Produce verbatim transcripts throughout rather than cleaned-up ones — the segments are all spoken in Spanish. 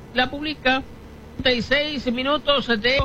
La publica treinta y seis minutos de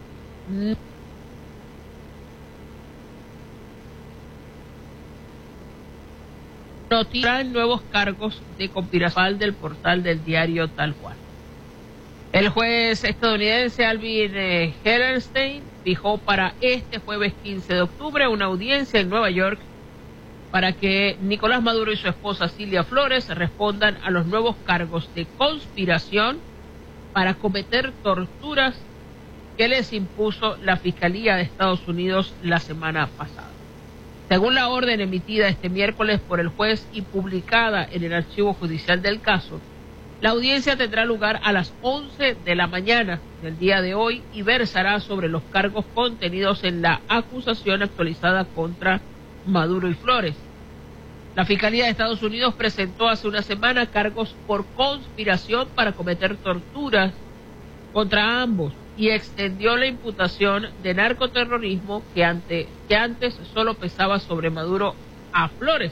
noticia nuevos cargos de conspiración del portal del diario Tal Cual. El juez estadounidense Alvin eh, Hellerstein fijó para este jueves quince de octubre una audiencia en Nueva York para que Nicolás Maduro y su esposa Cilia Flores respondan a los nuevos cargos de conspiración para cometer torturas que les impuso la Fiscalía de Estados Unidos la semana pasada. Según la orden emitida este miércoles por el juez y publicada en el archivo judicial del caso, la audiencia tendrá lugar a las once de la mañana del día de hoy y versará sobre los cargos contenidos en la acusación actualizada contra Maduro y Flores. La Fiscalía de Estados Unidos presentó hace una semana cargos por conspiración para cometer torturas contra ambos y extendió la imputación de narcoterrorismo que, ante, que antes solo pesaba sobre Maduro a Flores.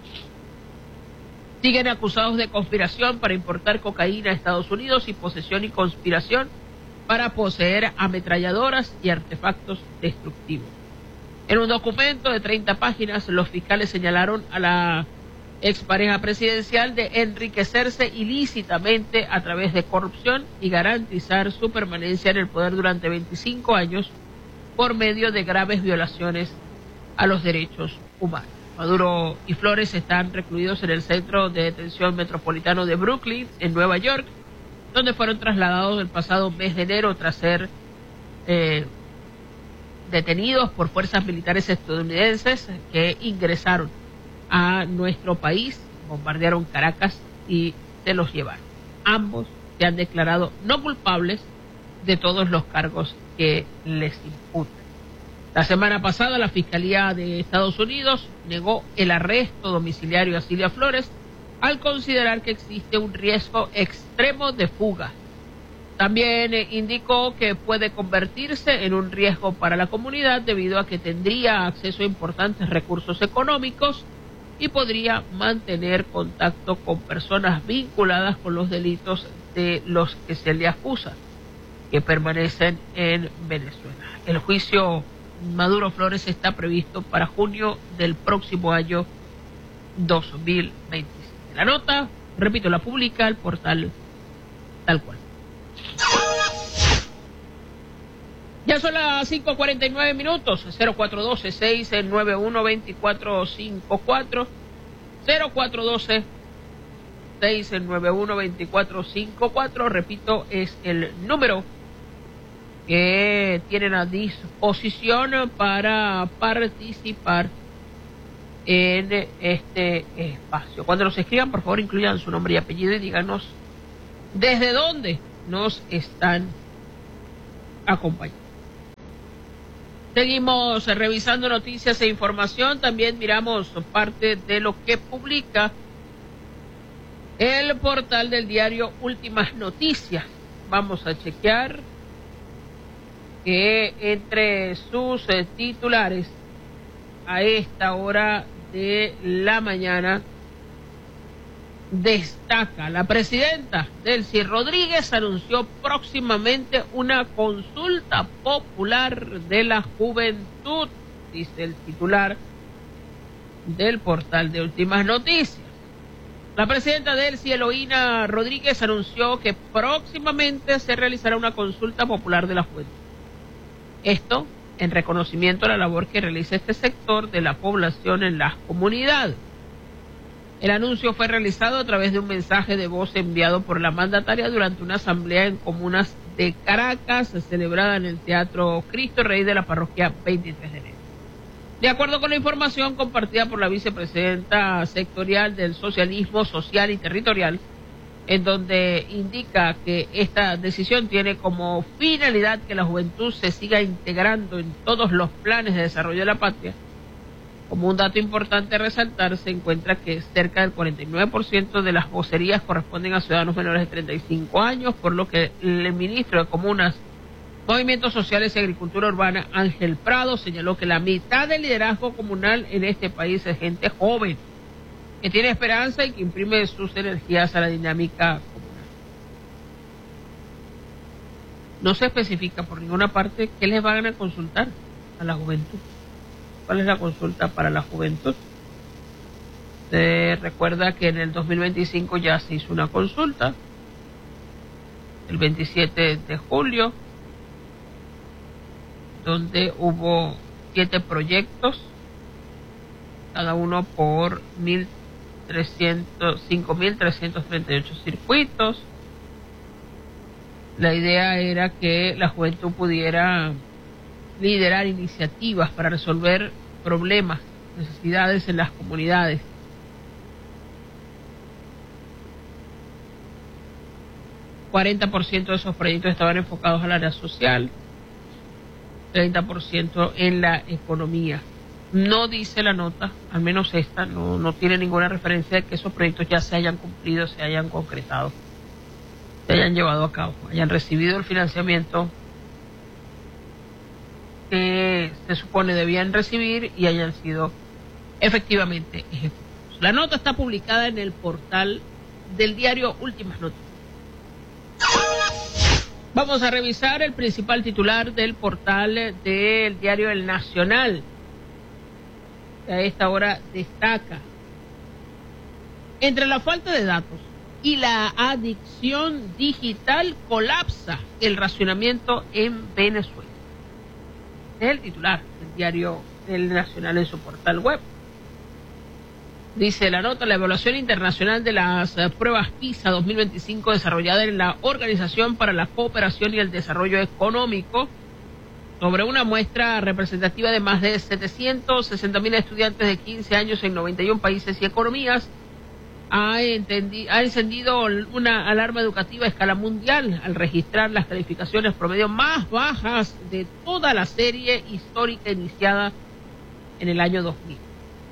Siguen acusados de conspiración para importar cocaína a Estados Unidos y posesión y conspiración para poseer ametralladoras y artefactos destructivos. En un documento de treinta páginas, los fiscales señalaron a la expareja presidencial de enriquecerse ilícitamente a través de corrupción y garantizar su permanencia en el poder durante veinticinco años por medio de graves violaciones a los derechos humanos. Maduro y Flores están recluidos en el Centro de Detención Metropolitano de Brooklyn, en Nueva York, donde fueron trasladados el pasado mes de enero tras ser eh, detenidos por fuerzas militares estadounidenses que ingresaron a nuestro país, bombardearon Caracas y se los llevaron. Ambos se han declarado no culpables de todos los cargos que les imputan. La semana pasada la Fiscalía de Estados Unidos negó el arresto domiciliario a Cilia Flores al considerar que existe un riesgo extremo de fuga. También eh, indicó que puede convertirse en un riesgo para la comunidad debido a que tendría acceso a importantes recursos económicos y podría mantener contacto con personas vinculadas con los delitos de los que se le acusa, que permanecen en Venezuela. El juicio Maduro Flores está previsto para junio del próximo año dos mil veintisiete. La nota, repito, la publica el portal Tal Cual. Ya son las cinco cuarenta y nueve minutos, cero cuatro uno dos, seis nueve uno, dos cuatro cinco cuatro, cero cuatro uno dos, seis nueve uno, dos cuatro cinco cuatro, repito, es el número que tienen a disposición para participar en este espacio. Cuando nos escriban, por favor, incluyan su nombre y apellido y díganos desde dónde nos están acompañando. Seguimos revisando noticias e información. También miramos parte de lo que publica el portal del diario Últimas Noticias. Vamos a chequear que entre sus eh, titulares a esta hora de la mañana destaca: la presidenta Delcy Rodríguez anunció próximamente una consulta popular de la juventud, dice el titular del portal de Últimas Noticias. La presidenta Delcy Eloína Rodríguez anunció que próximamente se realizará una consulta popular de la juventud. Esto en reconocimiento a la labor que realiza este sector de la población en las comunidades. El anuncio fue realizado a través de un mensaje de voz enviado por la mandataria durante una asamblea en comunas de Caracas, celebrada en el Teatro Cristo Rey de la parroquia veintitrés de enero. De acuerdo con la información compartida por la vicepresidenta sectorial del Socialismo Social y Territorial, en donde indica que esta decisión tiene como finalidad que la juventud se siga integrando en todos los planes de desarrollo de la patria. Como un dato importante a resaltar, se encuentra que cerca del cuarenta y nueve por ciento de las vocerías corresponden a ciudadanos menores de treinta y cinco años, por lo que el ministro de Comunas, Movimientos Sociales y Agricultura Urbana, Ángel Prado, señaló que la mitad del liderazgo comunal en este país es gente joven, que tiene esperanza y que imprime sus energías a la dinámica comunal. no se especifica por ninguna parte qué les van a consultar a la juventud. ¿Cuál es la consulta para la juventud? Se recuerda que en el dos mil veinticinco ya se hizo una consulta, el veintisiete de julio, donde hubo siete proyectos, cada uno por mil trescientos, cinco mil trescientos treinta y ocho circuitos. La idea era que la juventud pudiera liderar iniciativas para resolver problemas, necesidades en las comunidades. cuarenta por ciento de esos proyectos estaban enfocados al área social, treinta por ciento en la economía. No dice la nota, al menos esta, no, no tiene ninguna referencia de que esos proyectos ya se hayan cumplido, se hayan concretado, se hayan llevado a cabo, hayan recibido el financiamiento que se supone debían recibir y hayan sido efectivamente ejecutados. La nota está publicada en el portal del diario Últimas Noticias. Vamos a revisar el principal titular del portal del diario El Nacional. A esta hora destaca: entre la falta de datos y la adicción digital colapsa el racionamiento en Venezuela. Es el titular del diario El Nacional en su portal web. Dice la nota: la evaluación internacional de las uh, pruebas PISA dos mil veinticinco desarrollada en la Organización para la Cooperación y el Desarrollo Económico sobre una muestra representativa de más de setecientos sesenta mil estudiantes de quince años en noventa y uno países y economías ha, entendi- ha encendido una alarma educativa a escala mundial al registrar las calificaciones promedio más bajas de toda la serie histórica iniciada en el año dos mil.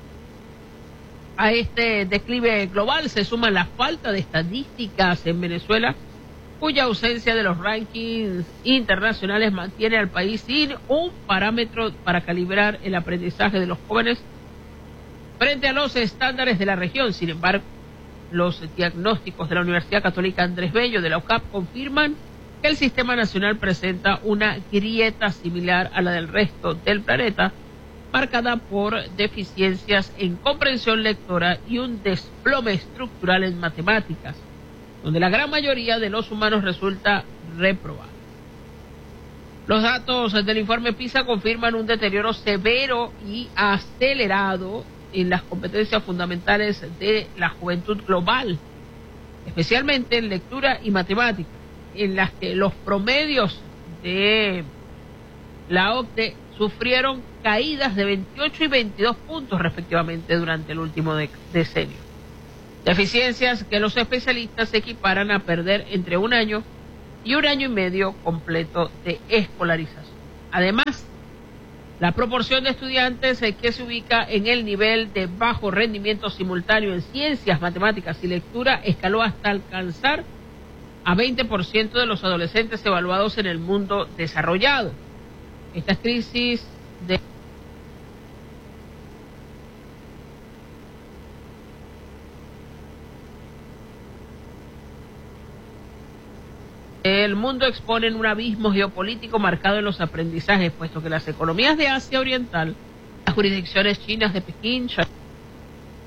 A este declive global se suma la falta de estadísticas en Venezuela, cuya ausencia de los rankings internacionales mantiene al país sin un parámetro para calibrar el aprendizaje de los jóvenes frente a los estándares de la región. Sin embargo, los diagnósticos de la Universidad Católica Andrés Bello de la U C A P confirman que el sistema nacional presenta una grieta similar a la del resto del planeta, marcada por deficiencias en comprensión lectora y un desplome estructural en matemáticas, donde la gran mayoría de los humanos resulta reprobada. Los datos del informe PISA confirman un deterioro severo y acelerado en las competencias fundamentales de la juventud global, especialmente en lectura y matemáticas, en las que los promedios de la O C D E sufrieron caídas de veintiocho y veintidós puntos respectivamente durante el último de- decenio. Deficiencias que los especialistas equiparan a perder entre un año y un año y medio completo de escolarización. Además, la proporción de estudiantes eh, que se ubica en el nivel de bajo rendimiento simultáneo en ciencias, matemáticas y lectura escaló hasta alcanzar a veinte por ciento de los adolescentes evaluados en el mundo desarrollado. Esta crisis de el mundo exponen un abismo geopolítico marcado en los aprendizajes, puesto que las economías de Asia Oriental, las jurisdicciones chinas de Pekín, Shanghái,